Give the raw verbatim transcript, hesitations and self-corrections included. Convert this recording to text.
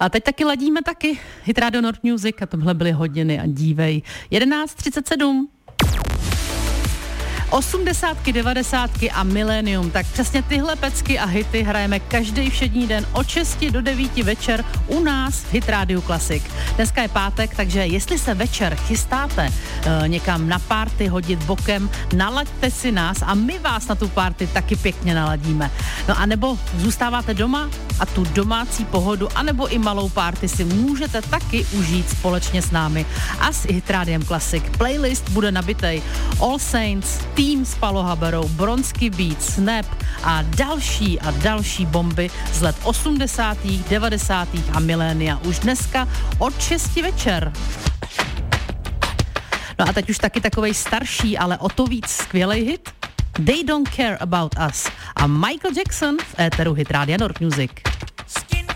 A teď taky ladíme taky Hit Radio Nord Music a tohle byly hodiny a dívej. jedenáct třicet sedm. Osmdesátky, devadesátky a milénium, tak přesně tyhle pecky a hity hrajeme každý všední den od šesti do devíti večer u nás v Hit Radio Classic. Dneska je pátek, takže jestli se večer chystáte e, někam na party hodit bokem, nalaďte si nás a my vás na tu party taky pěkně naladíme. No a nebo zůstáváte doma a tu domácí pohodu, anebo i malou party si můžete taky užít společně s námi a s Hit Radiem Classic. Playlist bude nabitej All Saints, Tým s Palo Haberou, Bronský Beat, Snap a další a další bomby z let osmdesátých, devadesátých a milénia už dneska od šesti večer. No a teď už taky takovej starší, ale o to víc skvělej hit. They Don't Care About Us a Michael Jackson v éteru Hit Rádia Nord Music.